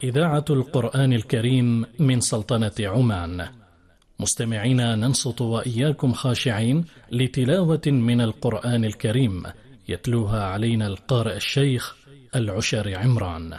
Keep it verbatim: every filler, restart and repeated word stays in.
إذاعة القرآن الكريم من سلطنة عمان. مستمعينا، ننصت وإياكم خاشعين لتلاوة من القرآن الكريم يتلوها علينا القارئ الشيخ العشر عمران.